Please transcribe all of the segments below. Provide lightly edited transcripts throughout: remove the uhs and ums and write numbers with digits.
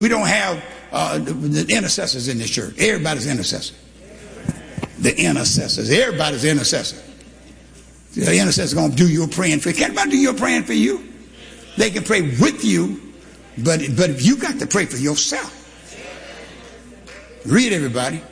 We don't have the intercessors in this church. Everybody's intercessor. The intercessors. Everybody's intercessor. The intercessor going to do your praying for you. Can't anybody do your praying for you? They can pray with you, but you got to pray for yourself. Read, everybody.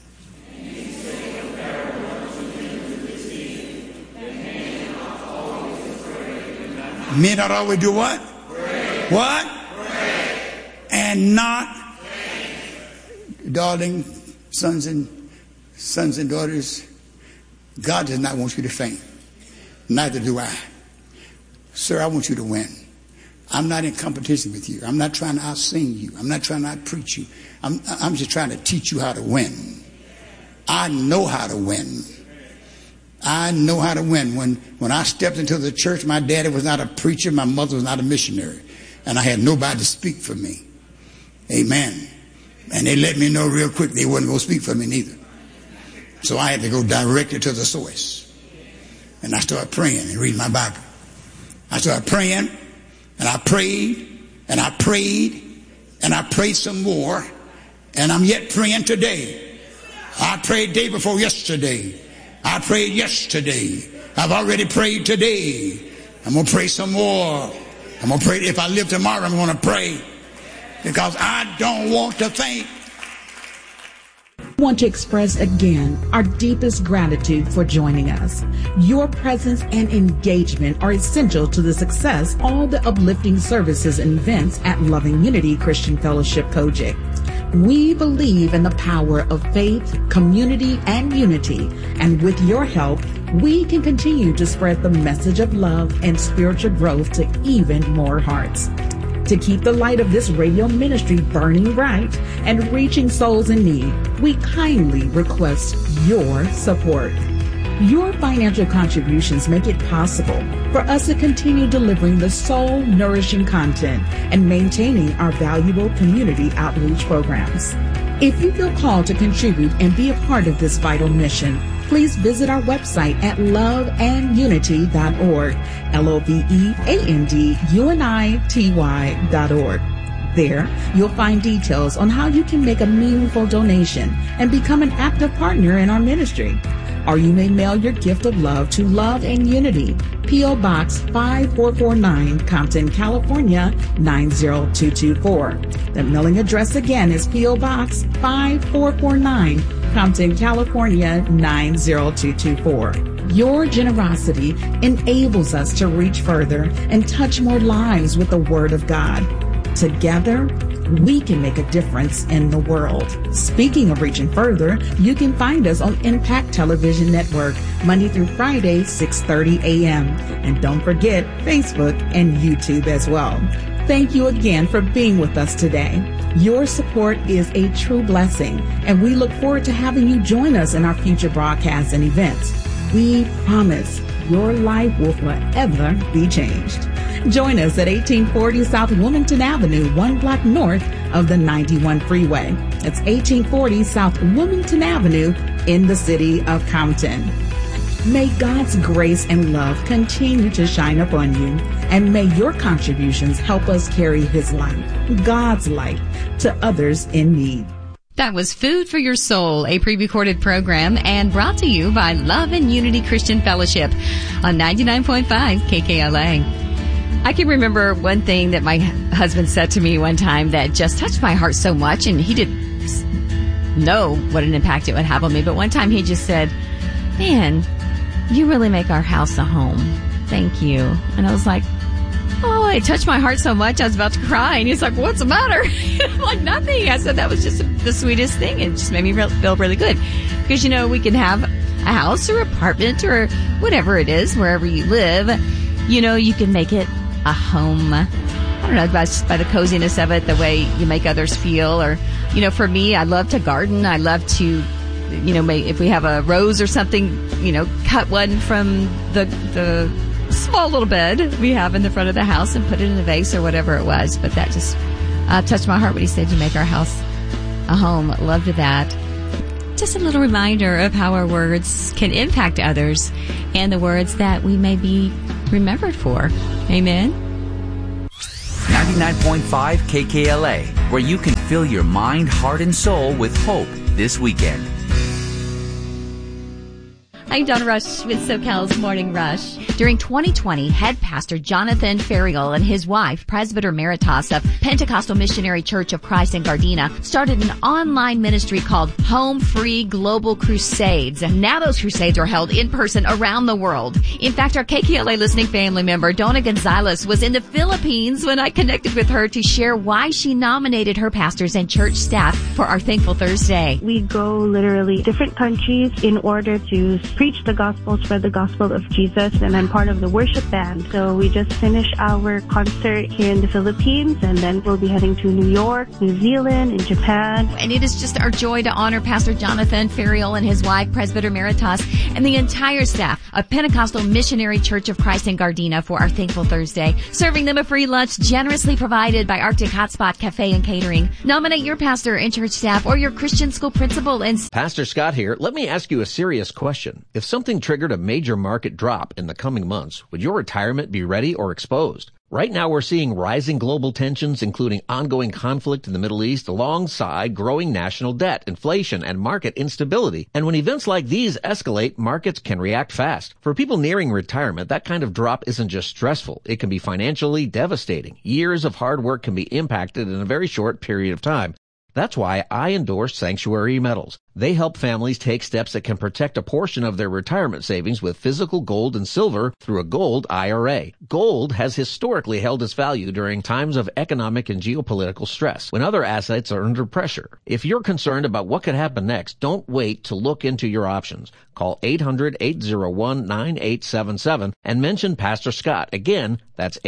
Men ought to always do what? Pray. What? Pray. And not, darling sons and daughters, God does not want you to faint. Neither do I. Sir, I want you to win. I'm not in competition with you. I'm not trying to out-sing you. I'm not trying to out-preach you. I'm just trying to teach you how to win. I know how to win. I know how to win. When I stepped into the church, my daddy was not a preacher. My mother was not a missionary. And I had nobody to speak for me. Amen. And they let me know real quick they wasn't going to speak for me neither. So I had to go directly to the source. And I started praying and reading my Bible. I started praying, and I prayed, and I prayed, and I prayed some more. And I'm yet praying today. I prayed day before yesterday. I prayed yesterday. I've already prayed today. I'm going to pray some more. I'm going to pray. If I live tomorrow, I'm going to pray. Because I don't want to faint. I want to express again our deepest gratitude for joining us. Your presence and engagement are essential to the success of all the uplifting services and events at Loving Unity Christian Fellowship Kojic. We believe in the power of faith, community, and unity. And with your help, we can continue to spread the message of love and spiritual growth to even more hearts. To keep the light of this radio ministry burning bright and reaching souls in need, we kindly request your support. Your financial contributions make it possible for us to continue delivering the soul-nourishing content and maintaining our valuable community outreach programs. If you feel called to contribute and be a part of this vital mission, please visit our website at loveandunity.org, loveandunity.org. There, you'll find details on how you can make a meaningful donation and become an active partner in our ministry. Or you may mail your gift of love to Love and Unity, P.O. Box 5449, Compton, California, 90224. The mailing address again is P.O. Box 5449, Compton, California, 90224. Your generosity enables us to reach further and touch more lives with the Word of God. Together, we can make a difference in the world. Speaking of reaching further, you can find us on Impact Television Network, Monday through Friday, 6:30 a.m. And don't forget Facebook and YouTube as well. Thank you again for being with us today. Your support is a true blessing, and we look forward to having you join us in our future broadcasts and events. We promise your life will forever be changed. Join us at 1840 South Wilmington Avenue, 1 block north of the 91 freeway. That's 1840 South Wilmington Avenue in the city of Compton. May God's grace and love continue to shine upon you, and may your contributions help us carry His light, God's light, to others in need. That was Food for Your Soul, a pre-recorded program and brought to you by Love and Unity Christian Fellowship on 99.5 KKLA. I can remember one thing that my husband said to me one time that just touched my heart so much, and he didn't know what an impact it would have on me. But one time he just said, "Man, you really make our house a home. Thank you." And I was like, oh, it touched my heart so much, I was about to cry. And he's like, "What's the matter?" I'm like, "Nothing." I said, that was just the sweetest thing. It just made me feel really good. Because, you know, we can have a house or apartment or whatever it is, wherever you live. You know, you can make it a home. I don't know, by the coziness of it, the way you make others feel. Or, you know, for me, I love to garden. I love to, you know, if we have a rose or something, you know, cut one from the small little bed we have in the front of the house and put it in a vase or whatever it was. But that just touched my heart when he said you make our house a home. Loved that. Just a little reminder of how our words can impact others and the words that we may be remembered for. Amen. 99.5 KKLA, where you can fill your mind, heart, and soul with hope this weekend. I'm Donna Rush with SoCal's Morning Rush. During 2020, head pastor Jonathan Ferriol and his wife, Presbyter Emeritus of Pentecostal Missionary Church of Christ in Gardena, started an online ministry called Home Free Global Crusades. And now those crusades are held in person around the world. In fact, our KKLA listening family member, Donna Gonzalez, was in the Philippines when I connected with her to share why she nominated her pastors and church staff for our Thankful Thursday. We go literally different countries in order to preach the gospel, spread the gospel of Jesus, and I'm part of the worship band. So we just finished our concert here in the Philippines, and then we'll be heading to New York, New Zealand, and Japan. And it is just our joy to honor Pastor Jonathan Ferriol and his wife, Presbyter Emeritus, and the entire staff of Pentecostal Missionary Church of Christ in Gardena for our Thankful Thursday, serving them a free lunch generously provided by Arctic Hotspot Cafe and Catering. Nominate your pastor and church staff or your Christian school principal and... Pastor Scott here. Let me ask you a serious question. If something triggered a major market drop in the coming months, would your retirement be ready or exposed? Right now we're seeing rising global tensions, including ongoing conflict in the Middle East, alongside growing national debt, inflation, and market instability. And when events like these escalate, markets can react fast. For people nearing retirement, that kind of drop isn't just stressful. It can be financially devastating. Years of hard work can be impacted in a very short period of time. That's why I endorse Sanctuary Metals. They help families take steps that can protect a portion of their retirement savings with physical gold and silver through a gold IRA. Gold has historically held its value during times of economic and geopolitical stress, when other assets are under pressure. If you're concerned about what could happen next, don't wait to look into your options. Call 800-801-9877 and mention Pastor Scott. Again, that's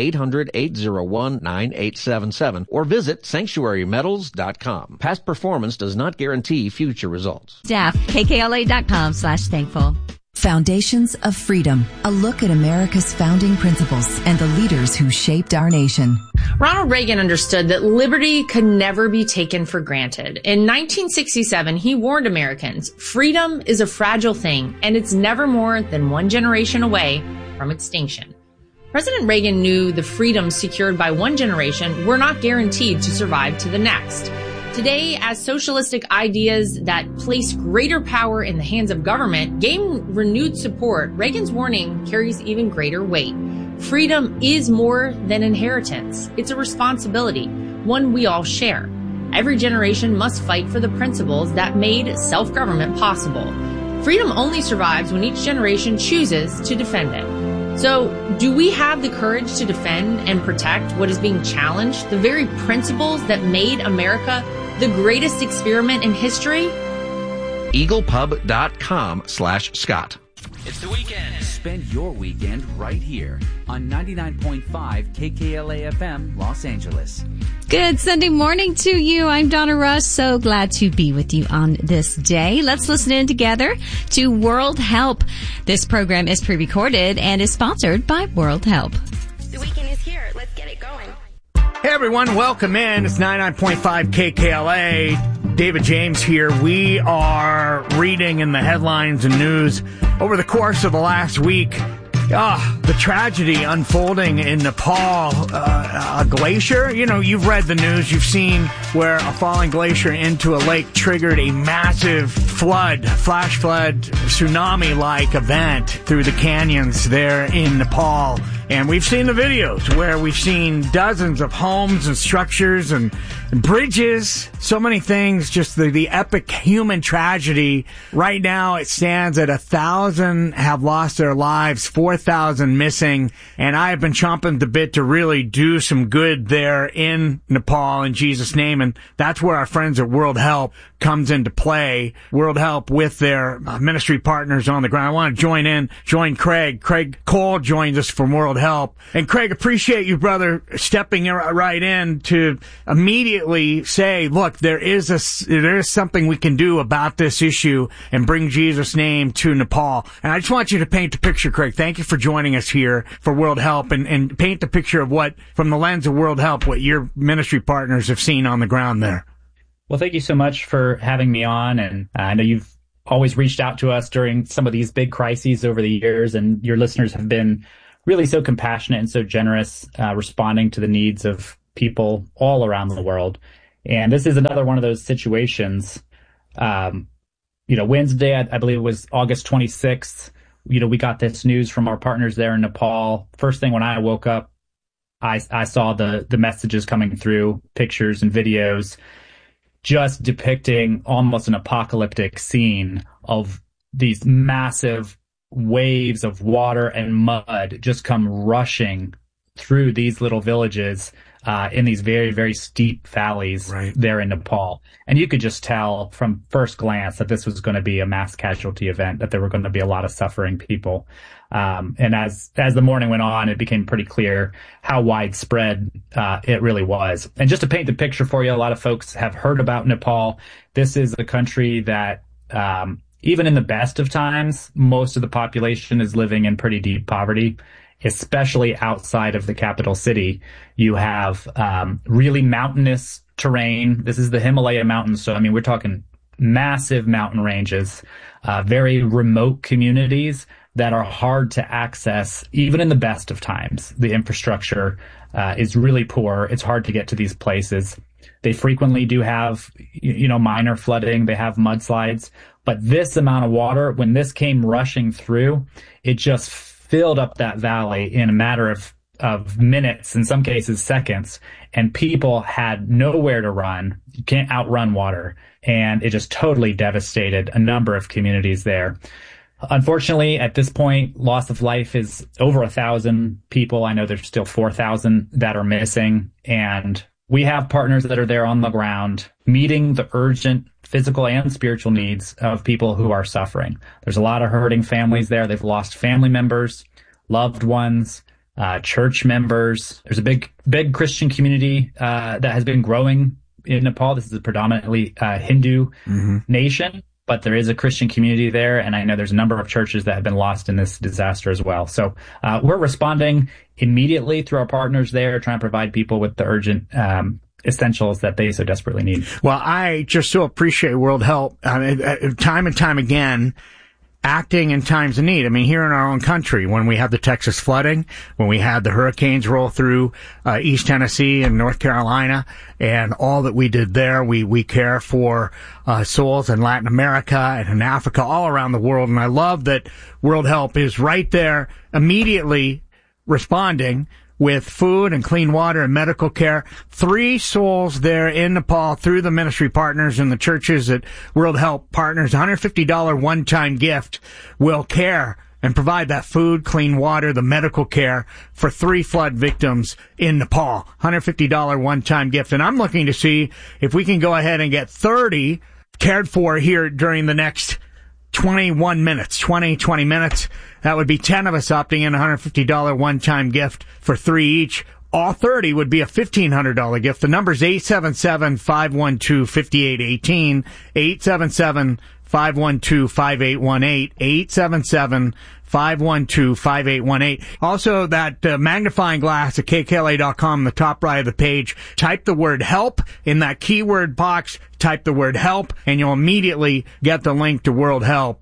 800-801-9877, or visit sanctuarymetals.com. Past performance does not guarantee future results. Staff, kkla.com/thankful. Foundations of Freedom, a look at America's founding principles and the leaders who shaped our nation. Ronald Reagan understood that liberty could never be taken for granted. In 1967, he warned Americans, freedom is a fragile thing, and it's never more than one generation away from extinction. President Reagan knew the freedoms secured by one generation were not guaranteed to survive to the next. Today, as socialistic ideas that place greater power in the hands of government gain renewed support, Reagan's warning carries even greater weight. Freedom is more than inheritance. It's a responsibility, one we all share. Every generation must fight for the principles that made self-government possible. Freedom only survives when each generation chooses to defend it. So, do we have the courage to defend and protect what is being challenged, the very principles that made America the greatest experiment in history? EaglePub.com/Scott. It's the weekend. Spend your weekend right here on 99.5 KKLA FM, Los Angeles. Good Sunday morning to you. I'm Donna Rush. So glad to be with you on this day. Let's listen in together to World Help. This program is pre-recorded and is sponsored by World Help. The weekend is here. Let's get it going. Hey everyone, welcome in. It's 99.5 KKLA. David James here. We are reading in the headlines and news over the course of the last week the tragedy unfolding in Nepal, a glacier. You know, you've read the news. You've seen where a falling glacier into a lake triggered a massive flood, flash flood, tsunami-like event through the canyons there in Nepal. And we've seen the videos where we've seen dozens of homes and structures and bridges, so many things, just the epic human tragedy. Right now it stands at 1,000 have lost their lives, 4,000 missing, and I have been chomping at the bit to really do some good there in Nepal in Jesus' name, and that's where our friends at World Help comes into play. World Help with their ministry partners on the ground. I want to join Craig. Craig Cole joins us from World Help. And Craig, appreciate you, brother, stepping right in to immediately say, look, there is something we can do about this issue and bring Jesus' name to Nepal. And I just want you to paint the picture, Craig. Thank you for joining us here for World Help and paint the picture of what, from the lens of World Help, what your ministry partners have seen on the ground there. Well, thank you so much for having me on. And I know you've always reached out to us during some of these big crises over the years, and your listeners have been really so compassionate and so generous, responding to the needs of people all around the world. And this is another one of those situations. Wednesday, I believe it was August 26th, we got this news from our partners there in Nepal. First thing when I woke up, I saw the messages coming through, pictures and videos, just depicting almost an apocalyptic scene of these massive waves of water and mud just come rushing through these little villages in these very, very steep valleys there in Nepal. And you could just tell from first glance that this was going to be a mass casualty event, that there were going to be a lot of suffering people. And as the morning went on, it became pretty clear how widespread it really was. And just to paint the picture for you, a lot of folks have heard about Nepal. This is a country that even in the best of times, most of the population is living in pretty deep poverty, especially outside of the capital city. You have really mountainous terrain. This is the Himalaya mountains. So, we're talking massive mountain ranges, very remote communities that are hard to access, even in the best of times. The infrastructure is really poor. It's hard to get to these places. They frequently do have, minor flooding. They have mudslides. But this amount of water, when this came rushing through, it just filled up that valley in a matter of minutes, in some cases seconds, and people had nowhere to run. You can't outrun water. And it just totally devastated a number of communities there. Unfortunately, at this point, loss of life is over 1,000 people. I know there's still 4,000 that are missing. And we have partners that are there on the ground meeting the urgent physical and spiritual needs of people who are suffering. There's a lot of hurting families there. They've lost family members, loved ones, church members. There's a big Christian community that has been growing in Nepal. This is a predominantly Hindu nation, but there is a Christian community there, and I know there's a number of churches that have been lost in this disaster as well. So we're responding immediately through our partners there, trying to provide people with the urgent essentials that they so desperately need. Well, I just so appreciate World Help. Time and time again, acting in times of need. Here in our own country, when we had the Texas flooding, when we had the hurricanes roll through East Tennessee and North Carolina, and all that we did there, we care for souls in Latin America and in Africa, all around the world. And I love that World Help is right there immediately responding with food and clean water and medical care. 3 souls there in Nepal through the ministry partners and the churches at World Help Partners. $150 one-time gift will care and provide that food, clean water, the medical care for 3 flood victims in Nepal. $150 one-time gift. And I'm looking to see if we can go ahead and get 30 cared for here during the next 20 minutes. That would be 10 of us opting in, $150 one-time gift for 3 each. All 30 would be a $1,500 gift. The number's 877-512-5818, 877-512-5818, 877-512-5818. Also, that magnifying glass at kkla.com, the top right of the page. Type the word help in that keyword box. Type the word help, and you'll immediately get the link to World Help.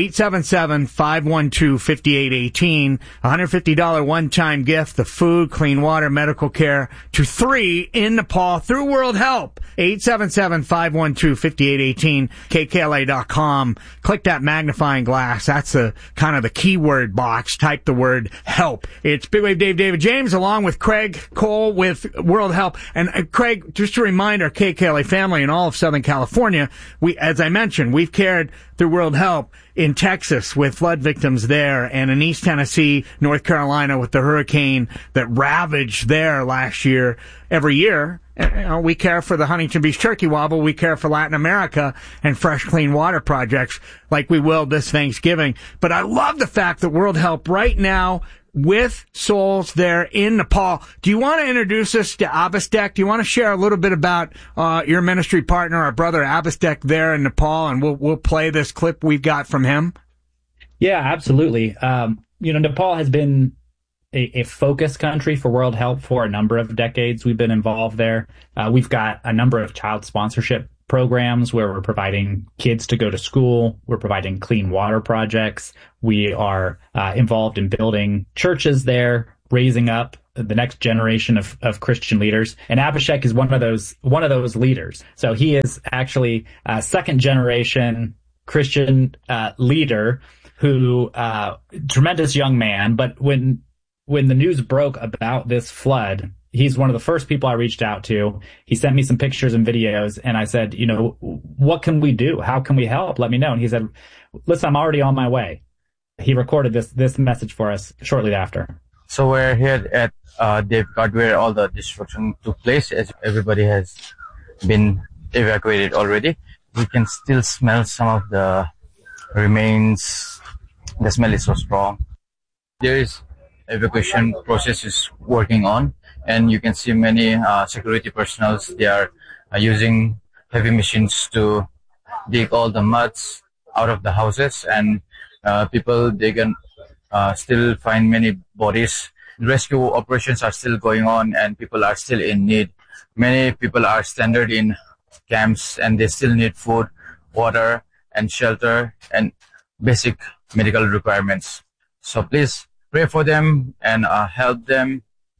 877-512-5818. $150 one-time gift, the food, clean water, medical care to 3 in Nepal through World Help. 877-512-5818, kkla.com. Click that magnifying glass. That's the kind of the keyword box. Type the word help. It's Big Wave Dave, David James, along with Craig Cole with World Help. And Craig, just to remind our KKLA family and all of Southern California, as I mentioned, we've cared through World Help in Texas with flood victims there, and in East Tennessee, North Carolina with the hurricane that ravaged there last year. Every year, we care for the Huntington Beach Turkey Wobble. We care for Latin America and fresh, clean water projects like we will this Thanksgiving. But I love the fact that World Help right now with souls there in Nepal. Do you want to introduce us to Abhistek? Do you want to share a little bit about your ministry partner, our brother Abhistek there in Nepal, and we'll play this clip we've got from him? Yeah, absolutely. Nepal has been a focus country for World Help for a number of decades. We've been involved there. We've got a number of child sponsorship programs where we're providing kids to go to school. We're providing clean water projects. We are involved in building churches there, raising up the next generation of Christian leaders. And Abhishek is one of those leaders. So he is actually a second generation Christian leader who tremendous young man. But when the news broke about this flood, he's one of the first people I reached out to. He sent me some pictures and videos, and I said, what can we do? How can we help? Let me know. And he said, listen, I'm already on my way. He recorded this message for us shortly after. So we're here at Dave Gard, where all the destruction took place, as everybody has been evacuated already. We can still smell some of the remains. The smell is so strong. There is evacuation process is working on, and you can see many security personnel. They are using heavy machines to dig all the muds out of the houses, and people, they can still find many bodies. Rescue operations are still going on, and people are still in need. Many people are stranded in camps, and they still need food, water, and shelter, and basic medical requirements. So please pray for them and help them.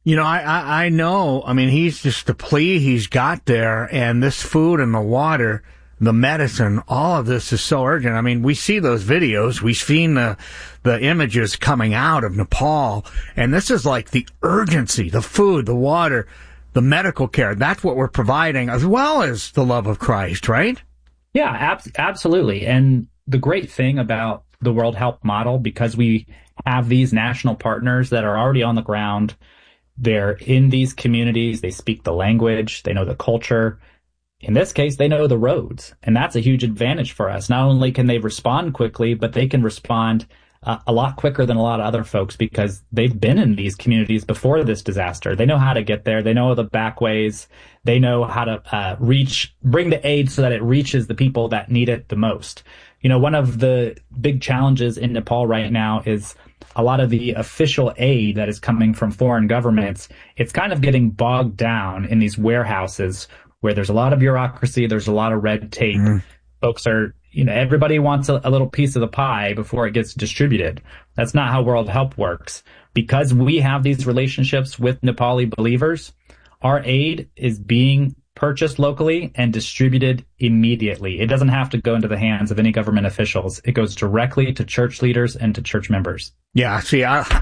I know. I mean, he's just the plea he's got there, and this food and the water, the medicine, all of this is so urgent. I mean, we see those videos. We've seen the images coming out of Nepal, and this is like the urgency, the food, the water, the medical care. That's what we're providing, as well as the love of Christ, right? Yeah, absolutely. And the great thing about the World Help model, because we have these national partners that are already on the ground, they're in these communities, they speak the language, they know the culture. In this case, they know the roads, and that's a huge advantage for us. Not only can they respond quickly, but they can respond a lot quicker than a lot of other folks because they've been in these communities before this disaster. They know how to get there. They know the back ways. They know how to bring the aid so that it reaches the people that need it the most. One of the big challenges in Nepal right now is a lot of the official aid that is coming from foreign governments. It's kind of getting bogged down in these warehouses where there's a lot of bureaucracy, there's a lot of red tape. Folks are, everybody wants a little piece of the pie before it gets distributed. That's not how World Help works. Because we have these relationships with Nepali believers, our aid is being purchased locally and distributed immediately. It doesn't have to go into the hands of any government officials. It goes directly to church leaders and to church members. Yeah, see,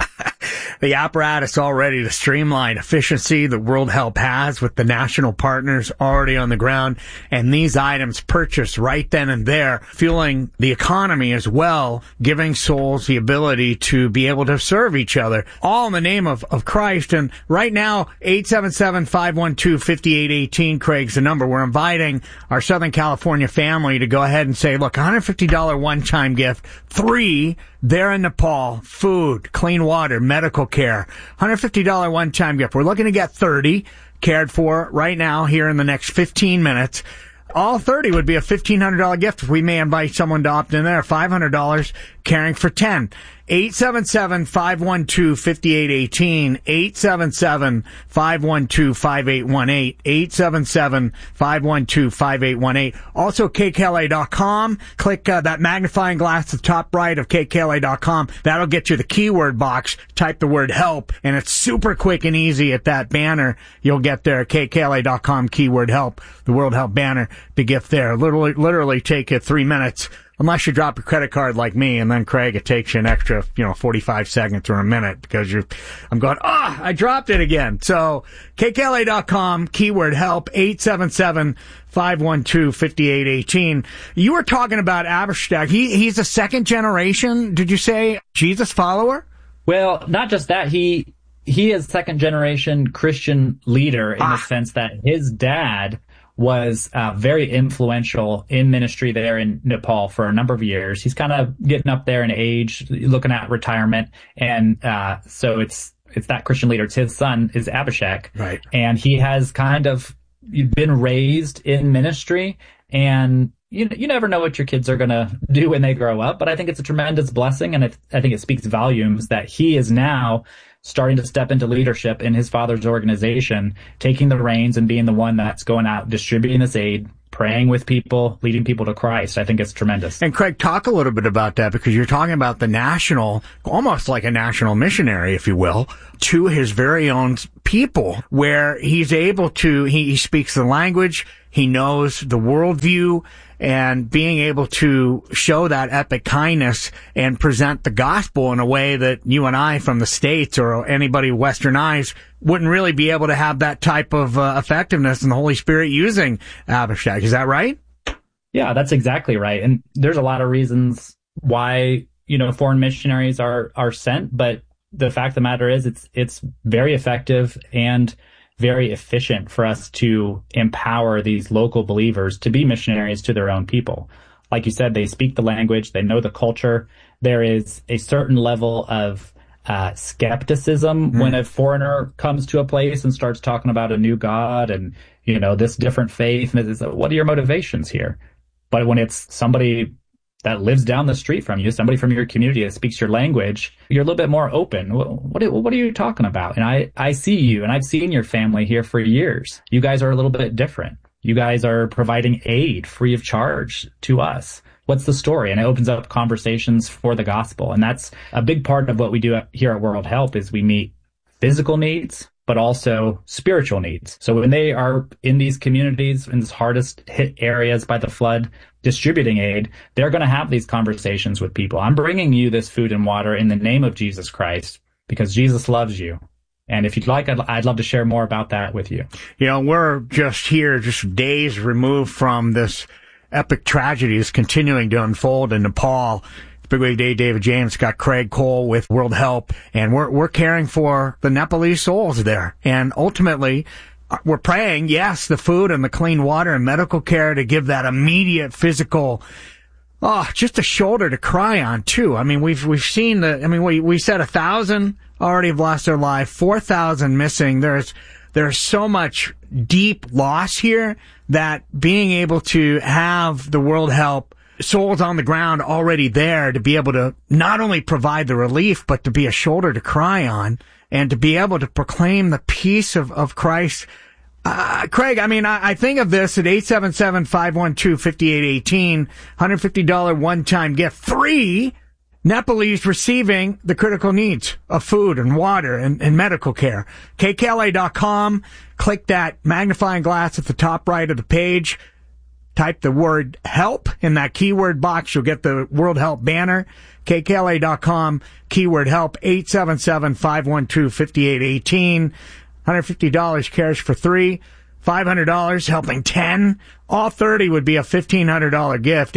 the apparatus already to streamline efficiency that World Help has with the national partners already on the ground, and these items purchased right then and there, fueling the economy as well, giving souls the ability to be able to serve each other, all in the name of Christ. And right now, 877-512-5818, Craig's the number. We're inviting our Southern California family to go ahead and say, look, $150 one-time gift, 3 there in Nepal, food, clean water, medical care, $150 one-time gift. We're looking to get 30 cared for right now here in the next 15 minutes. All 30 would be a $1,500 gift. We may invite someone to opt in there. $500 caring for 10. 877-512-5818. 877-512-5818. 877-512-5818. Also, KKLA.com. Click that magnifying glass at the top right of KKLA.com. That'll get you the keyword box. Type the word help, and it's super quick and easy at that banner. You'll get there, KKLA.com, keyword help, the World Help banner, the gift there. Literally take you 3 minutes. Unless you drop your credit card like me, and then Craig, it takes you an extra, 45 seconds or a minute because I'm going, I dropped it again. So KKLA.com, keyword help, 877-512-5818. You were talking about Abhishek. He's a second generation, did you say, Jesus follower? Well, not just that. He is second generation Christian leader in the sense that his dad was very influential in ministry there in Nepal for a number of years. He's kind of getting up there in age, looking at retirement. And so it's that Christian leader. It's his son is Abhishek. Right. And he has kind of been raised in ministry. And you never know what your kids are going to do when they grow up. But I think it's a tremendous blessing. And I think it speaks volumes that he is now starting to step into leadership in his father's organization, taking the reins and being the one that's going out distributing this aid, praying with people, leading people to Christ. I think it's tremendous. And Craig, talk a little bit about that, because you're talking about the national, almost like a national missionary, if you will, to his very own people, where he's able to, he speaks the language, he knows the worldview, and being able to show that epic kindness and present the gospel in a way that you and I from the States or anybody westernized wouldn't really be able to have that type of effectiveness in the Holy Spirit using Abishag. Is that right? Yeah, that's exactly right. And there's a lot of reasons why, foreign missionaries are sent, but the fact of the matter is it's very effective and very efficient for us to empower these local believers to be missionaries to their own people. Like you said, they speak the language, they know the culture. There is a certain level of skepticism when a foreigner comes to a place and starts talking about a new God and, this different faith. And what are your motivations here? But when it's somebody that lives down the street from you, somebody from your community that speaks your language, you're a little bit more open. What are you talking about? And I see you, and I've seen your family here for years. You guys are a little bit different. You guys are providing aid free of charge to us. What's the story? And it opens up conversations for the gospel. And that's a big part of what we do here at World Help is we meet physical needs, but also spiritual needs. So when they are in these communities, in these hardest hit areas by the flood, distributing aid, they're going to have these conversations with people. I'm bringing you this food and water in the name of Jesus Christ because Jesus loves you. And if you'd like, I'd love to share more about that with you. We're just days removed from this epic tragedy is continuing to unfold in Nepal. Big Wave Day, David James, got Craig Cole with World Help, and we're caring for the Nepalese souls there. And ultimately, we're praying, yes, the food and the clean water and medical care to give that immediate physical, just a shoulder to cry on too. I mean, we've seen we said 1,000 already have lost their life, 4,000 missing. There's so much deep loss here that being able to have the World Help souls on the ground already there to be able to not only provide the relief, but to be a shoulder to cry on and to be able to proclaim the peace of Christ. Craig, I think of this at 877-512-5818, $150 one-time gift, 3 Nepalese receiving the critical needs of food and water and medical care. KKLA.com, click that magnifying glass at the top right of the page. Type the word help in that keyword box. You'll get the World Help banner. KKLA.com, keyword help, 877-512-5818. $150 cares for 3. $500 helping 10. All 30 would be a $1,500 gift.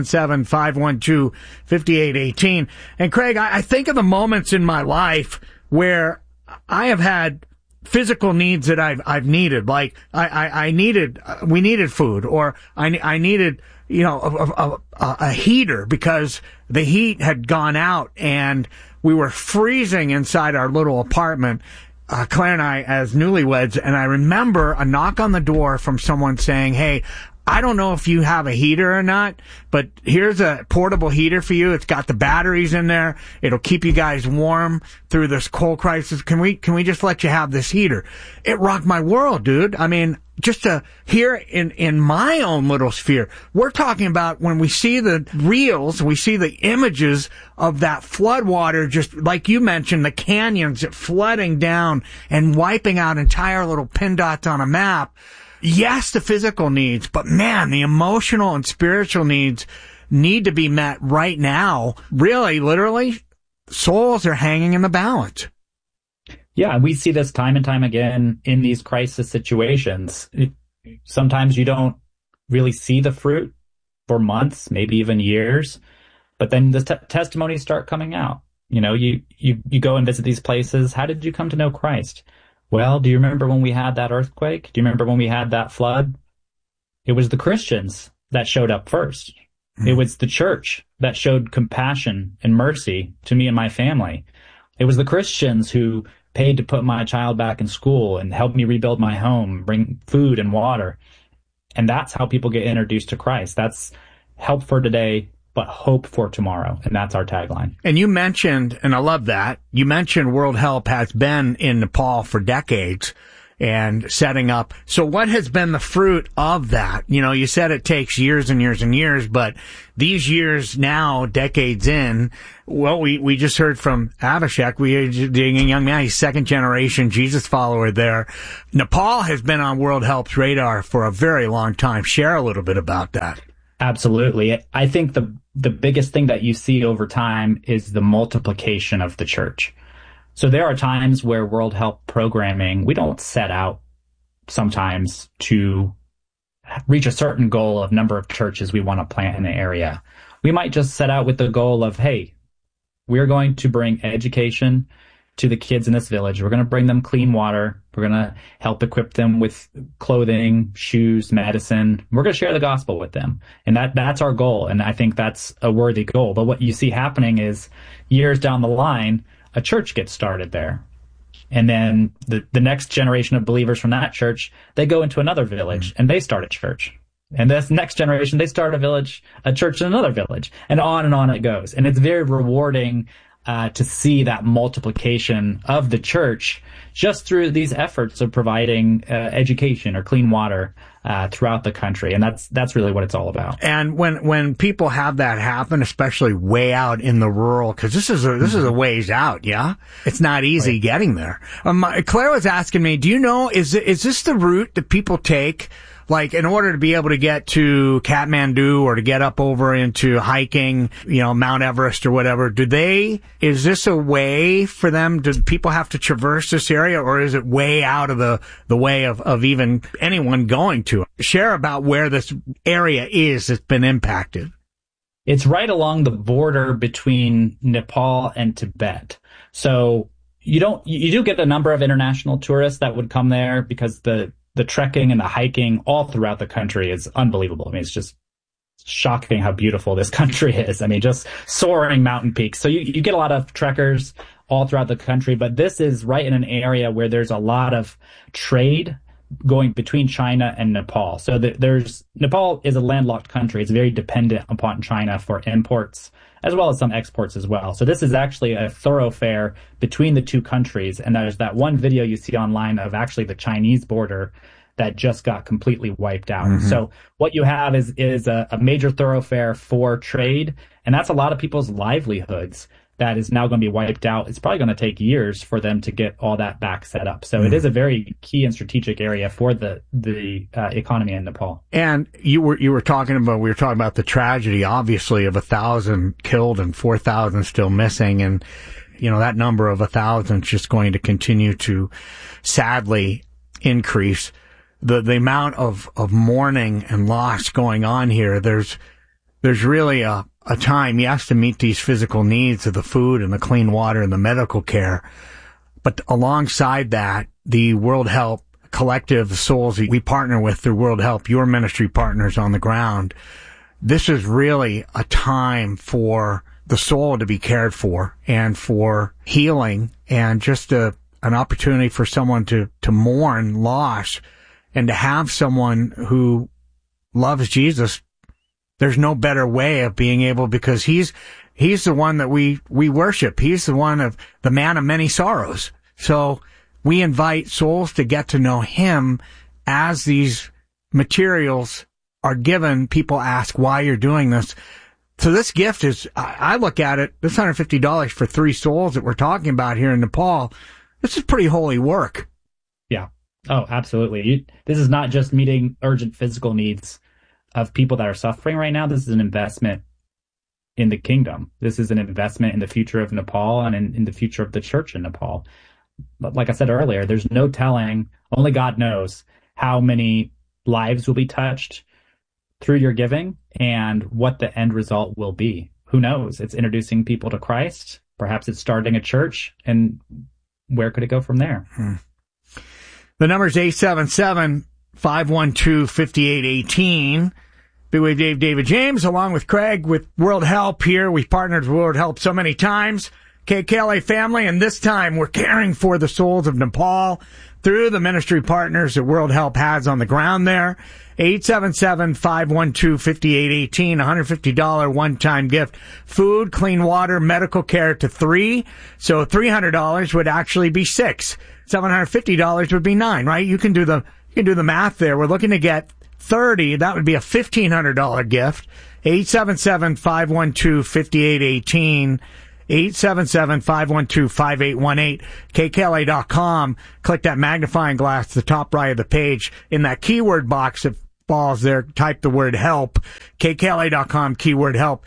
877-512-5818. And Craig, I think of the moments in my life where I have had physical needs that I've needed, like we needed food, or I needed, a heater because the heat had gone out and we were freezing inside our little apartment, Claire and I as newlyweds. And I remember a knock on the door from someone saying, "Hey, I don't know if you have a heater or not, but here's a portable heater for you. It's got the batteries in there. It'll keep you guys warm through this cold crisis. Can we just let you have this heater?" It rocked my world, dude. I mean, just to hear in my own little sphere, we're talking about when we see the reels, we see the images of that flood water, just like you mentioned, the canyons flooding down and wiping out entire little pin dots on a map. Yes, the physical needs, but man, the emotional and spiritual needs need to be met right now. Really, literally, souls are hanging in the balance. Yeah, we see this time and time again in these crisis situations. Sometimes you don't really see the fruit for months, maybe even years, but then the testimonies start coming out. You go and visit these places. How did you come to know Christ? Well, do you remember when we had that earthquake? Do you remember when we had that flood? It was the Christians that showed up first. It was the church that showed compassion and mercy to me and my family. It was the Christians who paid to put my child back in school and helped me rebuild my home, bring food and water. And that's how people get introduced to Christ. That's help for today, but hope for tomorrow. And that's our tagline. And you mentioned, and I love that, you mentioned World Help has been in Nepal for decades. and setting up. So what has been the fruit of that? You know, you said it takes years and years and years, but these years now, decades in, well, we just heard from Abhishek. We are a young man. He's second generation Jesus follower there. Nepal has been on World Help's radar for a very long time. Share a little bit about that. Absolutely. I think the biggest thing that you see over time is the multiplication of the church. So there are times where World Help programming, we don't set out sometimes to reach a certain goal of number of churches we want to plant in an area. We might just set out with the goal of, hey, we're going to bring education to the kids in this village. We're going to bring them clean water. We're going to help equip them with clothing, shoes, medicine. We're going to share the gospel with them. And that's our goal. And I think that's a worthy goal. But what you see happening is years down the line, a church gets started there. And then the next generation of believers from that church, they go into another village and they start a church. And this next generation, they start a church in another village, and on it goes. And it's very rewarding to see that multiplication of the church just through these efforts of providing education or clean water throughout the country. And that's really what it's all about. And when people have that happen, especially way out in the rural, because this is a ways out, yeah? It's not easy getting there. Claire was asking me, do you know, is this the route that people take? Like, in order to be able to get to Kathmandu or to get up over into hiking, you know, Mount Everest or whatever, is this a way for them? Do people have to traverse this area, or is it way out of the way of even anyone going to it? Share about where this area is that's been impacted. It's right along the border between Nepal and Tibet. So you do get a number of international tourists that would come there because the trekking and the hiking all throughout the country is unbelievable. I mean, it's just shocking how beautiful this country is. I mean, just soaring mountain peaks. So you get a lot of trekkers all throughout the country, but this is right in an area where there's a lot of trade going between China and Nepal. So Nepal is a landlocked country. It's very dependent upon China for imports as well as some exports as well. So this is actually a thoroughfare between the two countries. And there's that one video you see online of actually the Chinese border that just got completely wiped out. Mm-hmm. So what you have is a major thoroughfare for trade, and that's a lot of people's livelihoods that is now going to be wiped out. It's probably going to take years for them to get all that back set up. So It is a very key and strategic area for the economy in Nepal. And we were talking about the tragedy, obviously, of 1,000 killed and 4,000 still missing. And, you know, that number of 1,000 is just going to continue to sadly increase. The amount of mourning and loss going on here, there's really a time, yes, to meet these physical needs of the food and the clean water and the medical care. But alongside that, the World Help collective, the souls we partner with through World Help, your ministry partners on the ground, this is really a time for the soul to be cared for and for healing and just an opportunity for someone to mourn loss and to have someone who loves Jesus. There's no better way of being able, because he's the one that we worship. He's the one of the man of many sorrows. So we invite souls to get to know him as these materials are given. People ask why you're doing this. So this gift is, I look at it, this $150 for 3 souls that we're talking about here in Nepal. This is pretty holy work. Yeah. Oh, absolutely. This is not just meeting urgent physical needs of people that are suffering right now. This is an investment in the kingdom. This is an investment in the future of Nepal and in the future of the church in Nepal. But like I said earlier, there's no telling, only God knows how many lives will be touched through your giving and what the end result will be. Who knows? It's introducing people to Christ. Perhaps it's starting a church, and where could it go from there? The number is 877-512-5818. Big Wave Dave, David James, along with Craig with World Help here. We've partnered with World Help so many times. KKLA family, and this time we're caring for the souls of Nepal through the ministry partners that World Help has on the ground there. 877-512-5818, $150 one-time gift. Food, clean water, medical care to 3. So $300 would actually be 6. $750 would be 9, right? You can do the math there. We're looking to get 30. That would be a $1,500 gift. 877-512-5818. 877-512-5818. KKLA.com. Click that magnifying glass to the top right of the page. In that keyword box that falls there, type the word help. KKLA.com, keyword help.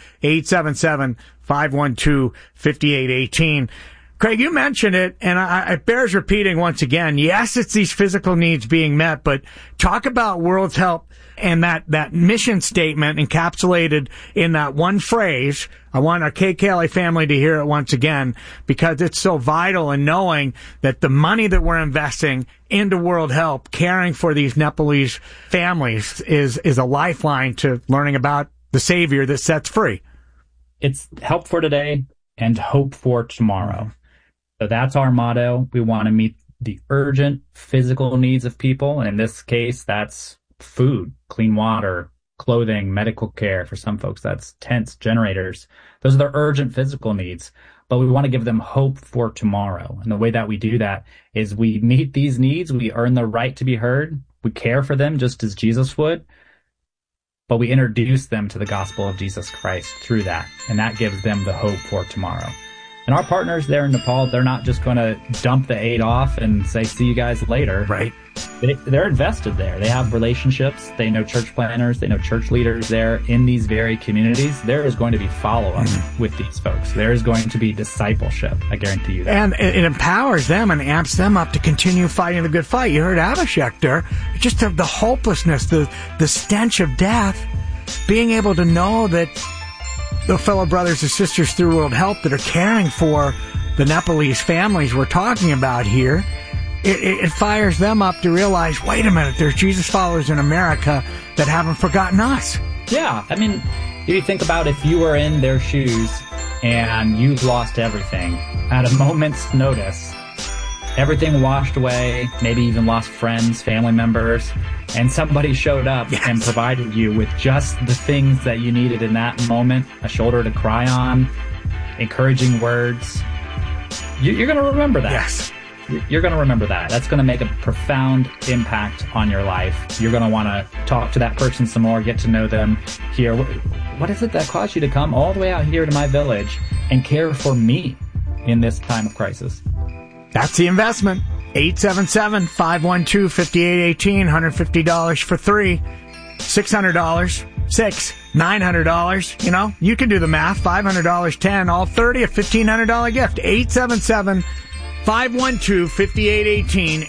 877-512-5818. Craig, you mentioned it, and it bears repeating once again. Yes, it's these physical needs being met, but talk about World Help and that mission statement encapsulated in that one phrase. I want our KKLA family to hear it once again, because it's so vital in knowing that the money that we're investing into World Help, caring for these Nepalese families, is a lifeline to learning about the Savior that sets free. It's help for today and hope for tomorrow. So that's our motto. We want to meet the urgent physical needs of people. And in this case, that's food, clean water, clothing, medical care. For some folks, that's tents, generators. Those are their urgent physical needs. But we want to give them hope for tomorrow. And the way that we do that is we meet these needs. We earn the right to be heard. We care for them just as Jesus would. But we introduce them to the gospel of Jesus Christ through that. And that gives them the hope for tomorrow. And our partners there in Nepal, they're not just going to dump the aid off and say, see you guys later. Right. They're invested there. They have relationships. They know church planners. They know church leaders there in these very communities. There is going to be follow-up with these folks. There is going to be discipleship. I guarantee you that. And it empowers them and amps them up to continue fighting the good fight. You heard Abhishek there. Just the hopelessness, the stench of death, being able to know that the fellow brothers and sisters through World Help that are caring for the Nepalese families we're talking about here, it fires them up to realize, wait a minute, there's Jesus followers in America that haven't forgotten us. Yeah, I mean, if you think about if you were in their shoes and you've lost everything at a moment's notice, everything washed away, maybe even lost friends, family members, and somebody showed up and provided you with just the things that you needed in that moment, a shoulder to cry on, encouraging words, you're going to remember that. Yes. You're going to remember that. That's going to make a profound impact on your life. You're going to want to talk to that person some more, get to know them, hear what is it that caused you to come all the way out here to my village and care for me in this time of crisis. That's the investment. 877-512-5818, $150 for 3, $600, $900. You know, you can do the math. $500, 10, all 30, a $1,500 gift. 877-512-5818,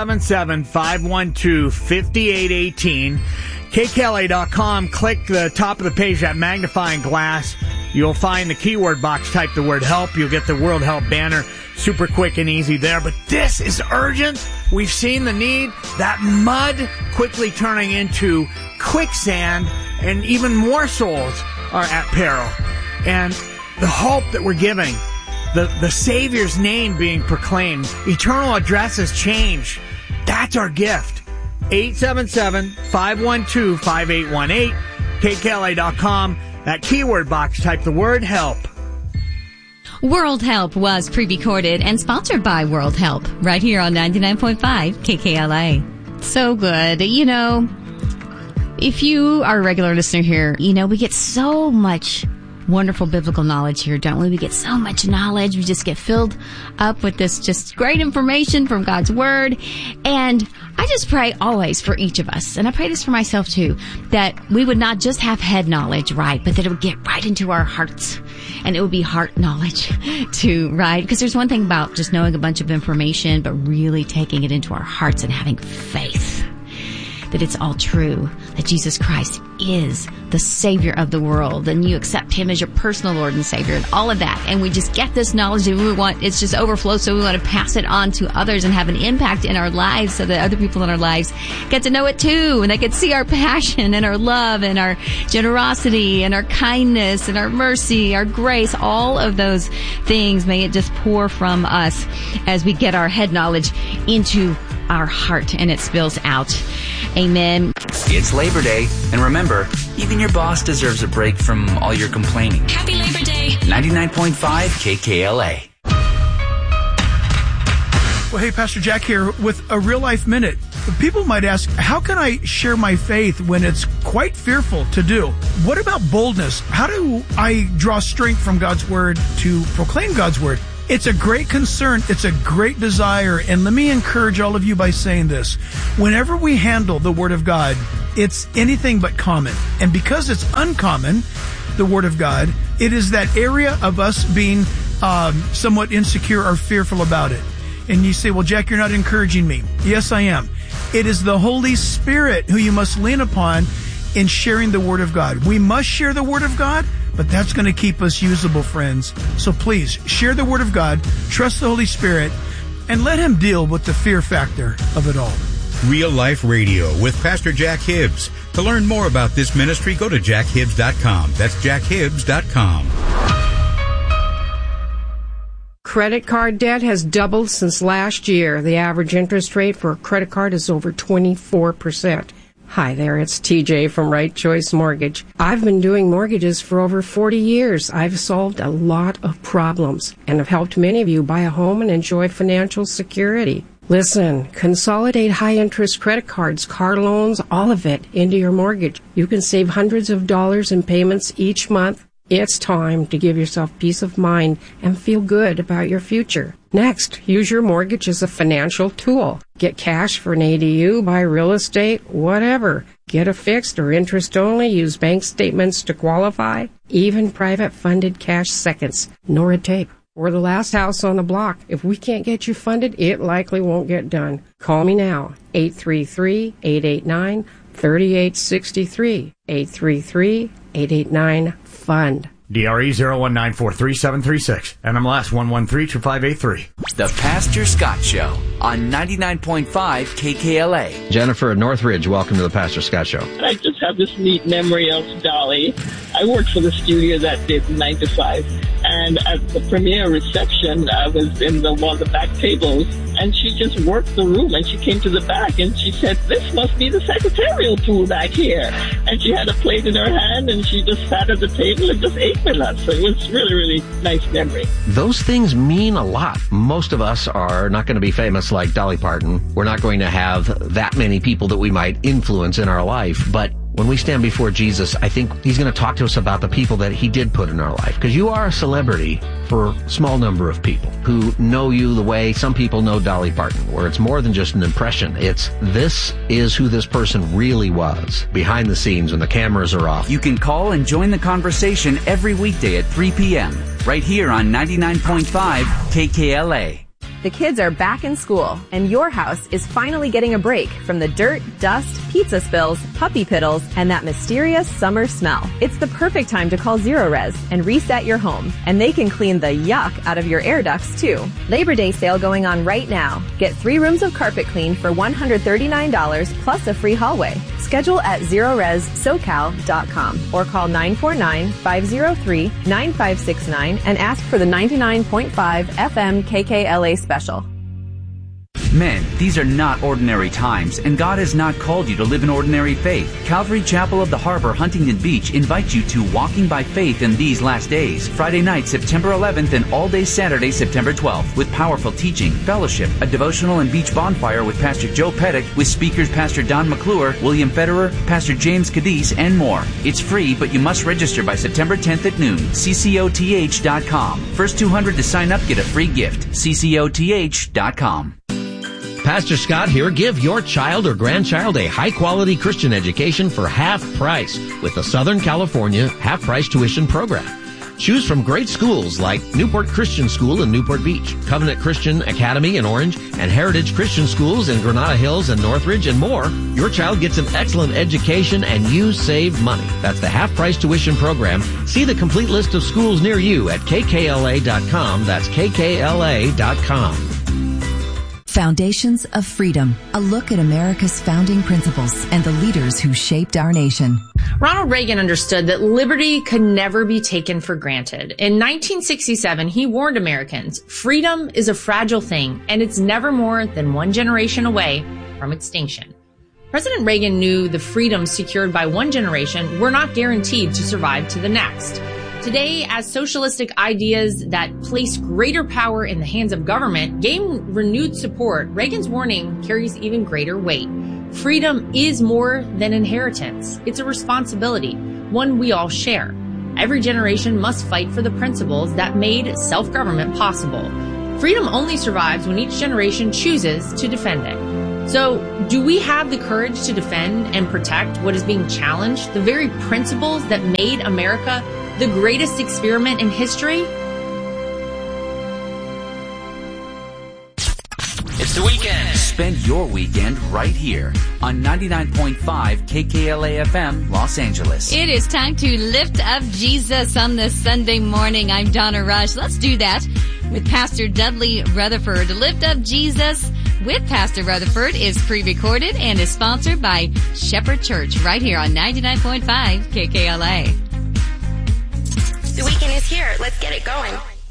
877-512-5818. KKLA.com. Click the top of the page, that magnifying glass. You'll find the keyword box. Type the word help. You'll get the World Help banner. Super quick and easy there. But this is urgent. We've seen the need. That mud quickly turning into quicksand, and even more souls are at peril. And the hope that we're giving, the Savior's name being proclaimed, eternal addresses changed. That's our gift. 877-512-5818, KKLA.com. That keyword box, type the word help. World Help was pre-recorded and sponsored by World Help right here on 99.5 KKLA. So good. You know, if you are a regular listener here, you know, we get so much wonderful biblical knowledge here, don't we? We get so much knowledge. We just get filled up with this just great information from God's Word. And I just pray always for each of us, and I pray this for myself too, that we would not just have head knowledge, right, but that it would get right into our hearts, and it would be heart knowledge too, right? Because there's one thing about just knowing a bunch of information, but really taking it into our hearts and having faith that it's all true, that Jesus Christ is the Savior of the world, and you accept Him as your personal Lord and Savior, and all of that. And we just get this knowledge, and we want, it's just overflow, so we want to pass it on to others and have an impact in our lives so that other people in our lives get to know it too, and they can see our passion and our love and our generosity and our kindness and our mercy, our grace, all of those things. May it just pour from us as we get our head knowledge into our heart and it spills out. Amen. It's Labor Day, and remember, even your boss deserves a break from all your complaining. Happy Labor Day. 99.5 KKLA. Well, hey, Pastor Jack here with a Real Life Minute. People might ask, how can I share my faith when it's quite fearful to do? What about boldness? How do I draw strength from God's Word to proclaim God's Word? It's a great concern. It's a great desire. And let me encourage all of you by saying this. Whenever we handle the Word of God, it's anything but common. And because it's uncommon, the Word of God, it is that area of us being somewhat insecure or fearful about it. And you say, well, Jack, you're not encouraging me. Yes, I am. It is the Holy Spirit who you must lean upon in sharing the Word of God. We must share the Word of God, but that's going to keep us usable, friends. So please, share the Word of God, trust the Holy Spirit, and let Him deal with the fear factor of it all. Real Life Radio with Pastor Jack Hibbs. To learn more about this ministry, go to jackhibbs.com. That's jackhibbs.com. Credit card debt has doubled since last year. The average interest rate for a credit card is over 24%. Hi there, it's TJ from Right Choice Mortgage. I've been doing mortgages for over 40 years. I've solved a lot of problems and have helped many of you buy a home and enjoy financial security. Listen, consolidate high-interest credit cards, car loans, all of it into your mortgage. You can save hundreds of dollars in payments each month. It's time to give yourself peace of mind and feel good about your future. Next, use your mortgage as a financial tool. Get cash for an ADU, buy real estate, whatever. Get a fixed or interest only, use bank statements to qualify. Even private funded cash seconds. Nora Tape. We're the last house on the block. If we can't get you funded, it likely won't get done. Call me now. 833-889-3863. 833-889-FUND. DRE 019433736. NMLS 1132583. The Pastor Scott Show on 99.5 KKLA. Jennifer at Northridge, welcome to the Pastor Scott Show. I just have this neat memory of Dolly. I worked for the studio that did 9 to 5. And at the premiere reception, I was in one of the back tables, and she just worked the room, and she came to the back, and she said, this must be the secretarial tool back here. And she had a plate in her hand, and she just sat at the table and just ate with us. So it was really, really nice memory. Those things mean a lot. Most of us are not going to be famous like Dolly Parton. We're not going to have that many people that we might influence in our life, but when we stand before Jesus, I think He's going to talk to us about the people that He did put in our life. Because you are a celebrity for a small number of people who know you the way some people know Dolly Parton, where it's more than just an impression. It's, this is who this person really was, behind the scenes when the cameras are off. You can call and join the conversation every weekday at 3 p.m. right here on 99.5 KKLA. The kids are back in school, and your house is finally getting a break from the dirt, dust, pizza spills, puppy piddles, and that mysterious summer smell. It's the perfect time to call Zerorez and reset your home, and they can clean the yuck out of your air ducts, too. Labor Day sale going on right now. Get 3 rooms of carpet cleaned for $139 plus a free hallway. Schedule at ZerorezSoCal.com or call 949-503-9569 and ask for the 99.5 FM KKLA special. Men, these are not ordinary times, and God has not called you to live an ordinary faith. Calvary Chapel of the Harbor, Huntington Beach invites you to Walking by Faith in These Last Days, Friday night, September 11th, and all day Saturday, September 12th, with powerful teaching, fellowship, a devotional and beach bonfire with Pastor Joe Pettit, with speakers Pastor Don McClure, William Federer, Pastor James Cadiz, and more. It's free, but you must register by September 10th at noon. CCOTH.com. First 200 to sign up get a free gift. CCOTH.com. Pastor Scott here. Give your child or grandchild a high-quality Christian education for half price with the Southern California half-price tuition program. Choose from great schools like Newport Christian School in Newport Beach, Covenant Christian Academy in Orange, and Heritage Christian Schools in Granada Hills and Northridge, and more. Your child gets an excellent education and you save money. That's the half-price tuition program. See the complete list of schools near you at kkla.com. That's kkla.com. Foundations of Freedom, a look at America's founding principles and the leaders who shaped our nation. Ronald Reagan understood that liberty could never be taken for granted. In 1967, he warned Americans, freedom is a fragile thing, and it's never more than one generation away from extinction. President Reagan knew the freedoms secured by one generation were not guaranteed to survive to the next. Today, as socialistic ideas that place greater power in the hands of government gain renewed support, Reagan's warning carries even greater weight. Freedom is more than inheritance. It's a responsibility, one we all share. Every generation must fight for the principles that made self-government possible. Freedom only survives when each generation chooses to defend it. So, do we have the courage to defend and protect what is being challenged, the very principles that made America the greatest experiment in history? It's the weekend. Spend your weekend right here on 99.5 KKLA FM, Los Angeles. It is time to lift up Jesus on this Sunday morning. I'm Donna Rush. Let's do that with Pastor Dudley Rutherford. Lift Up Jesus with Pastor Rutherford is pre-recorded and is sponsored by Shepherd Church right here on 99.5 KKLA. The weekend is here. Let's get it going.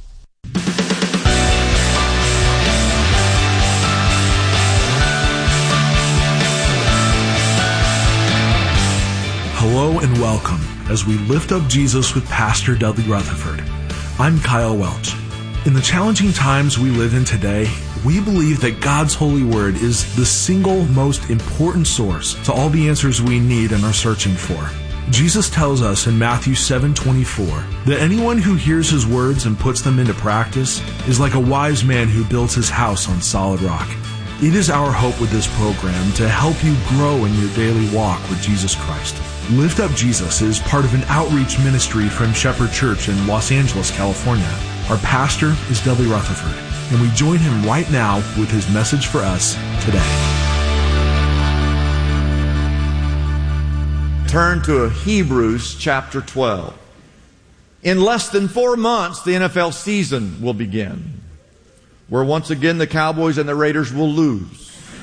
Hello and welcome as we lift up Jesus with Pastor Dudley Rutherford. I'm Kyle Welch. In the challenging times we live in today, we believe that God's holy word is the single most important source to all the answers we need and are searching for. Jesus tells us in Matthew 7:24 that anyone who hears his words and puts them into practice is like a wise man who builds his house on solid rock. It is our hope with this program to help you grow in your daily walk with Jesus Christ. Lift Up Jesus is part of an outreach ministry from Shepherd Church in Los Angeles, California. Our pastor is Dudley Rutherford, and we join him right now with his message for us today. Turn to Hebrews chapter 12. In less than 4 months, the NFL season will begin, where once again the Cowboys and the Raiders will lose.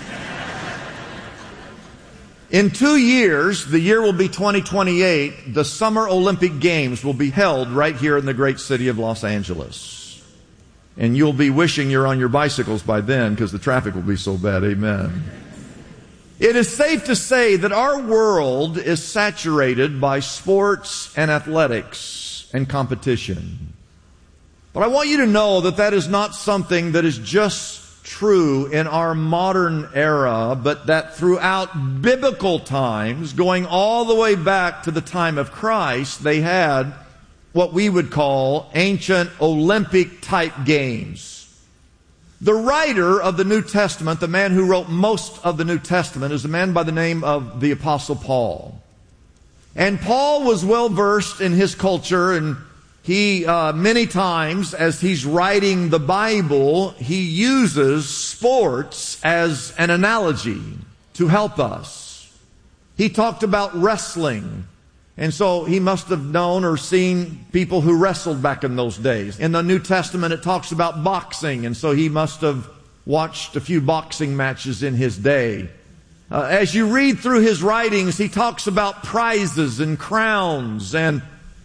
In 2 years, the year will be 2028, the Summer Olympic Games will be held right here in the great city of Los Angeles. And you'll be wishing you're on your bicycles by then because the traffic will be so bad. Amen. It is safe to say that our world is saturated by sports and athletics and competition. But I want you to know that that is not something that is just true in our modern era, but that throughout biblical times, going all the way back to the time of Christ, they had what we would call ancient Olympic type games. The writer of the New Testament, the man who wrote most of the New Testament, is a man by the name of the Apostle Paul. And Paul was well versed in his culture, and he, many times, as he's writing the Bible, he uses sports as an analogy to help us. He talked about wrestling, and so he must have known or seen people who wrestled back in those days. In the New Testament, it talks about boxing, and so he must have watched a few boxing matches in his day. As you read through his writings, he talks about prizes and crowns and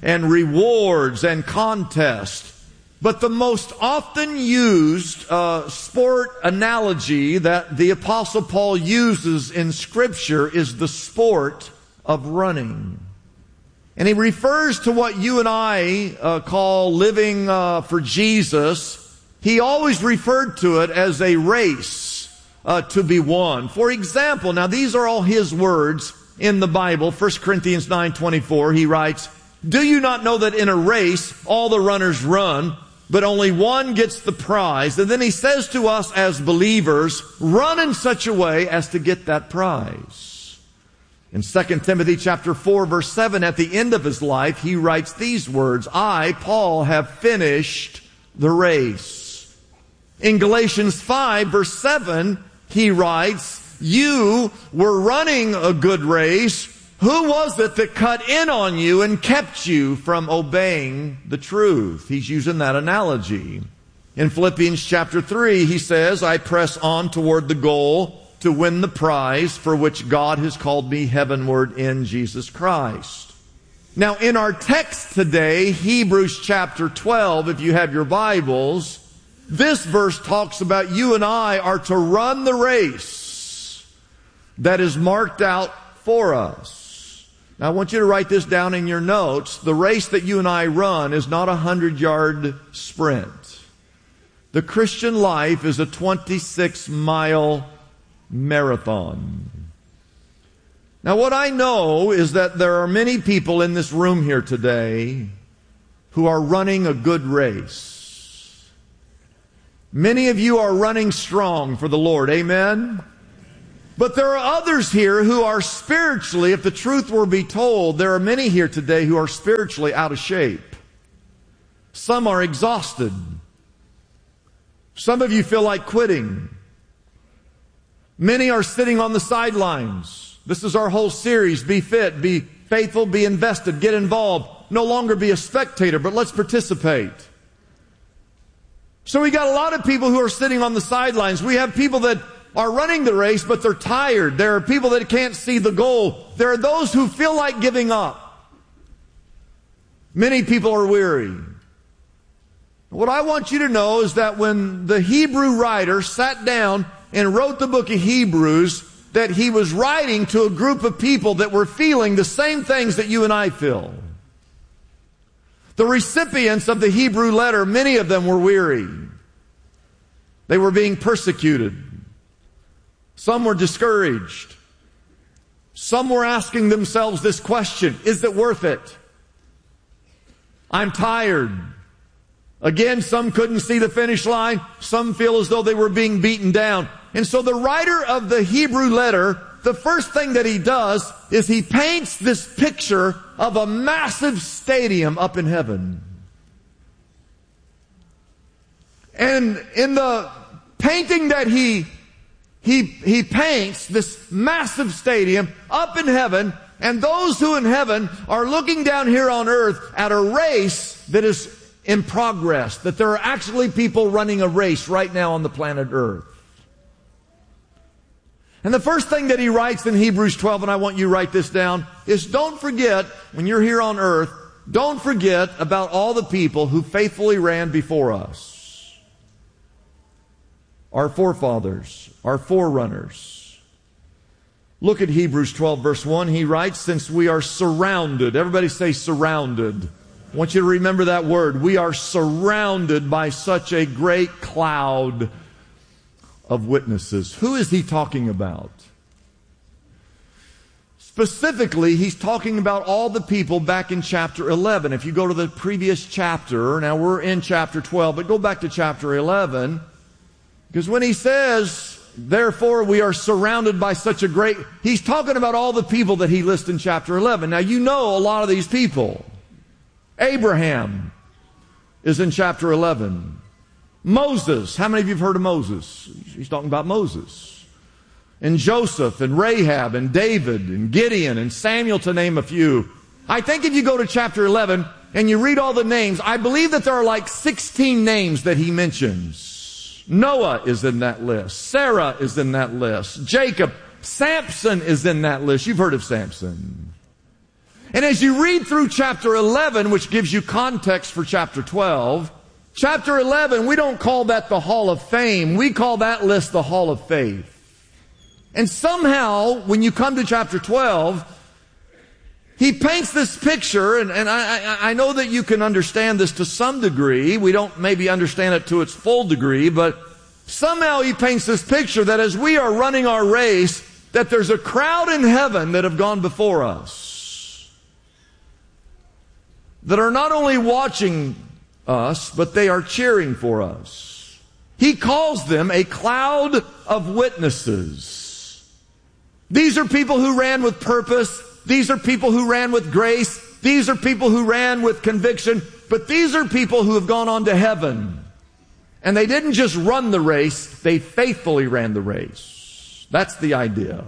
rewards and contests. But the most often used sport analogy that the Apostle Paul uses in Scripture is the sport of running. And he refers to what you and I call living for Jesus. He always referred to it as a race to be won. For example, now these are all his words in the Bible. 1 Corinthians 9:24, he writes, "Do you not know that in a race all the runners run, but only one gets the prize?" And then he says to us as believers, run in such a way as to get that prize. In 2 Timothy chapter 4, verse 7, at the end of his life, he writes these words, "I, Paul, have finished the race." In Galatians 5, verse 7, he writes, "You were running a good race. Who was it that cut in on you and kept you from obeying the truth?" He's using that analogy. In Philippians chapter 3, he says, "I press on toward the goal to win the prize for which God has called me heavenward in Jesus Christ." Now, in our text today, Hebrews chapter 12, if you have your Bibles, this verse talks about you and I are to run the race that is marked out for us. Now I want you to write this down in your notes. The race that you and I run is not a 100-yard sprint. The Christian life is a 26-mile marathon. Now what I know is that there are many people in this room here today who are running a good race. Many of you are running strong for the Lord. Amen? But there are others here who are spiritually, if the truth were to be told, there are many here today who are spiritually out of shape. Some are exhausted. Some of you feel like quitting. Many are sitting on the sidelines. This is our whole series. Be fit, be faithful, be invested, get involved. No longer be a spectator, but let's participate. So we got a lot of people who are sitting on the sidelines. We have people that are running the race, but they're tired. There are people that can't see the goal. There are those who feel like giving up. Many people are weary. What I want you to know is that when the Hebrew writer sat down and wrote the book of Hebrews, that he was writing to a group of people that were feeling the same things that you and I feel. The recipients of the Hebrew letter, many of them were weary. They were being persecuted. Some were discouraged. Some were asking themselves this question, is it worth it? I'm tired. Again, some couldn't see the finish line. Some feel as though they were being beaten down. And so the writer of the Hebrew letter, the first thing that he does is he paints this picture of a massive stadium up in heaven. And in the painting that he paints this massive stadium up in heaven, and those who in heaven are looking down here on earth at a race that is in progress, that there are actually people running a race right now on the planet Earth. And the first thing that he writes in Hebrews 12, and I want you to write this down, is don't forget, when you're here on earth, don't forget about all the people who faithfully ran before us. Our forefathers, our forerunners. Look at Hebrews 12 verse 1. He writes, since we are surrounded, everybody say surrounded. I want you to remember that word. We are surrounded by such a great cloud of witnesses. Who is he talking about? Specifically, he's talking about all the people back in chapter 11. If you go to the previous chapter, now we're in chapter 12, but go back to chapter 11, because when he says, therefore we are surrounded by such a great, he's talking about all the people that he lists in chapter 11. Now you know a lot of these people. Abraham is in chapter 11. Moses. How many of you have heard of Moses? He's talking about Moses. And Joseph and Rahab and David and Gideon and Samuel, to name a few. I think if you go to chapter 11 and you read all the names, I believe that there are like 16 names that he mentions. Noah is in that list. Sarah is in that list. Jacob. Samson is in that list. You've heard of Samson. And as you read through chapter 11, which gives you context for chapter 12, chapter 11, we don't call that the Hall of Fame. We call that list the Hall of Faith. And somehow, when you come to chapter 12, he paints this picture, and I know that you can understand this to some degree. We don't maybe understand it to its full degree, but somehow he paints this picture that as we are running our race, that there's a crowd in heaven that have gone before us, that are not only watching us, but they are cheering for us. He calls them a cloud of witnesses. These are people who ran with purpose. These are people who ran with grace. These are people who ran with conviction. But these are people who have gone on to heaven. And they didn't just run the race, they faithfully ran the race. That's the idea.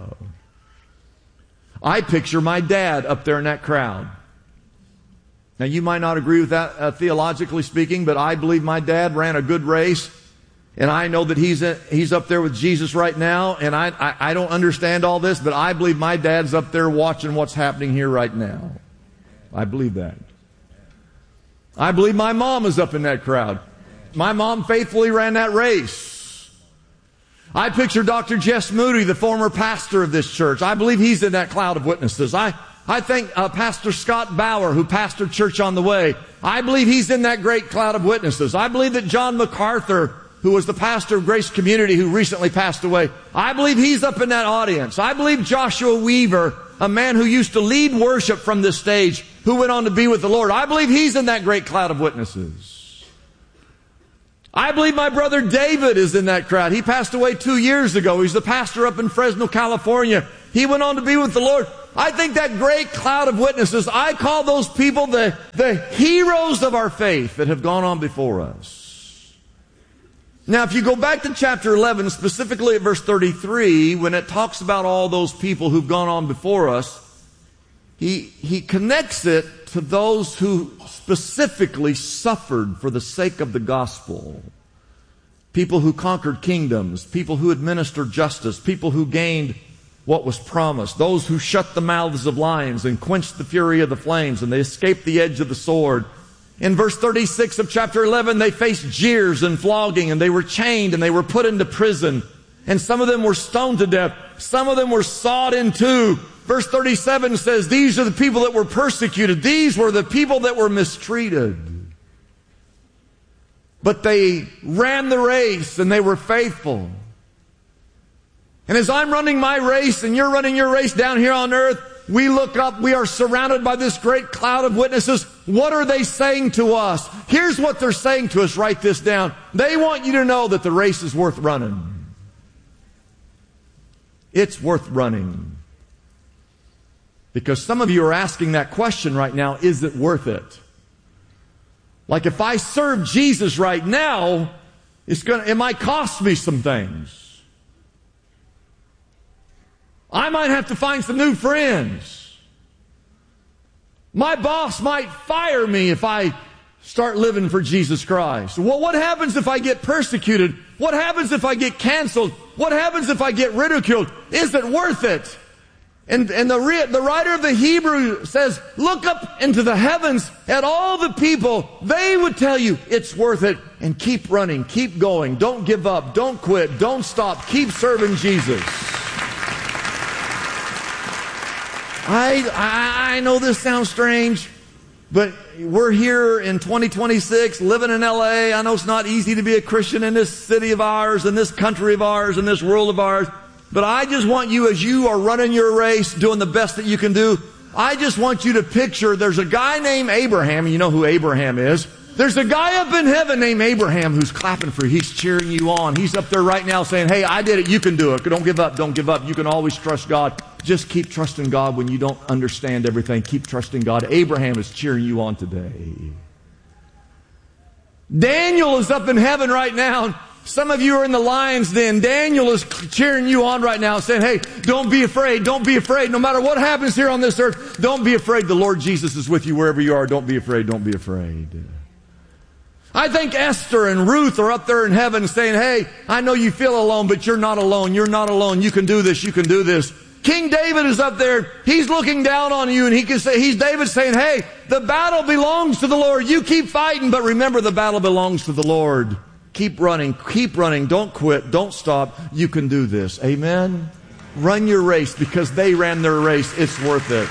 I picture my dad up there in that crowd. Now, you might not agree with that theologically speaking, but I believe my dad ran a good race, and I know that he's up there with Jesus right now, and I don't understand all this, but I believe my dad's up there watching what's happening here right now. I believe that. I believe my mom is up in that crowd. My mom faithfully ran that race. I picture Dr. Jess Moody, the former pastor of this church. I believe he's in that cloud of witnesses. I I think Pastor Scott Bauer, who pastored Church on the Way, I believe he's in that great cloud of witnesses. I believe that John MacArthur, who was the pastor of Grace Community who recently passed away, I believe he's up in that audience. I believe Joshua Weaver, a man who used to lead worship from this stage, who went on to be with the Lord, I believe he's in that great cloud of witnesses. I believe my brother David is in that crowd. He passed away 2 years ago. He's the pastor up in Fresno, California. He went on to be with the Lord. I think that great cloud of witnesses, I call those people the heroes of our faith that have gone on before us. Now, if you go back to chapter 11, specifically at verse 33, when it talks about all those people who've gone on before us, he connects it to those who specifically suffered for the sake of the gospel. People who conquered kingdoms, people who administered justice, people who gained what was promised, those who shut the mouths of lions and quenched the fury of the flames, and they escaped the edge of the sword. In verse 36 of chapter 11, they faced jeers and flogging, and they were chained, and they were put into prison. And some of them were stoned to death. Some of them were sawed in two. Verse 37 says, these are the people that were persecuted. These were the people that were mistreated. But they ran the race, and they were faithful. And as I'm running my race and you're running your race down here on earth, we look up, we are surrounded by this great cloud of witnesses. What are they saying to us? Here's what they're saying to us. Write this down. They want you to know that the race is worth running. It's worth running. Because some of you are asking that question right now, is it worth it? Like if I serve Jesus right now, it might cost me some things. I might have to find some new friends. My boss might fire me if I start living for Jesus Christ. Well, what happens if I get persecuted? What happens if I get canceled? What happens if I get ridiculed? Is it worth it? And the writer of the Hebrew says, look up into the heavens at all the people. They would tell you it's worth it. And keep running, keep going. Don't give up, don't quit, don't stop. Keep serving Jesus. I know this sounds strange, but we're here in 2026, living in LA. I know it's not easy to be a Christian in this city of ours, in this country of ours, in this world of ours. But I just want you, as you are running your race, doing the best that you can do, I just want you to picture there's a guy named Abraham, and you know who Abraham is. There's a guy up in heaven named Abraham who's clapping for you. He's cheering you on. He's up there right now saying, hey, I did it. You can do it. Don't give up. Don't give up. You can always trust God. Just keep trusting God when you don't understand everything. Keep trusting God. Abraham is cheering you on today. Daniel is up in heaven right now. Some of you are in the lion's den. Daniel is cheering you on right now, saying, hey, don't be afraid. Don't be afraid. No matter what happens here on this earth, don't be afraid. The Lord Jesus is with you wherever you are. Don't be afraid. Don't be afraid. I think Esther and Ruth are up there in heaven saying, hey, I know you feel alone, but you're not alone. You're not alone. You can do this. You can do this. King David is up there. He's looking down on you, and he can say, he's David saying, hey, the battle belongs to the Lord. You keep fighting, but remember the battle belongs to the Lord. Keep running. Keep running. Don't quit. Don't stop. You can do this. Amen? Run your race because they ran their race. It's worth it.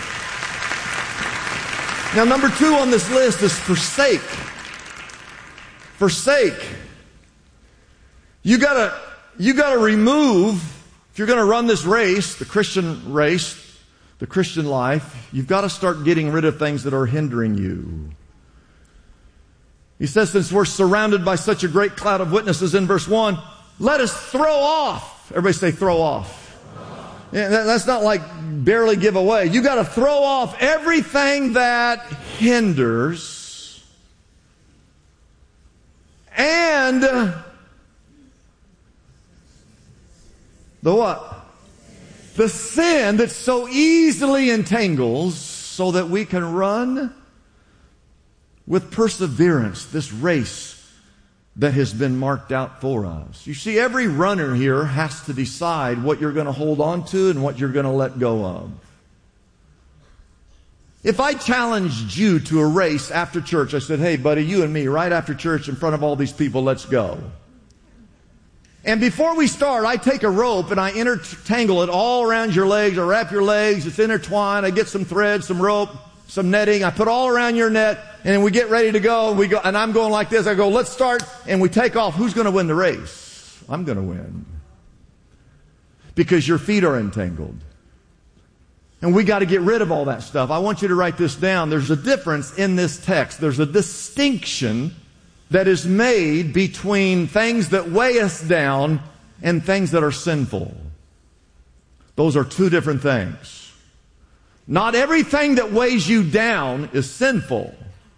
Now, number 2 on this list is forsake. Forsake. You gotta remove, if you're gonna run this race, the Christian life, you've got to start getting rid of things that are hindering you. He says, since we're surrounded by such a great cloud of witnesses in verse 1, let us throw off. Everybody say throw off. Yeah, that's not like barely give away. You got to throw off everything that hinders. And the what? The sin that so easily entangles, so that we can run with perseverance this race that has been marked out for us. You see, every runner here has to decide what you're going to hold on to and what you're going to let go of. If I challenged you to a race after church, I said, hey, buddy, you and me, right after church in front of all these people, let's go. And before we start, I take a rope and I intertangle it all around your legs. I wrap your legs. It's intertwined. I get some thread, some rope, some netting. I put all around your net, and then we get ready to go. And I'm going like this. I go, let's start, and we take off. Who's going to win the race? I'm going to win. Because your feet are entangled. And we got to get rid of all that stuff. I want you to write this down. There's a difference in this text. There's a distinction that is made between things that weigh us down and things that are sinful. Those are two different things. Not everything that weighs you down is sinful.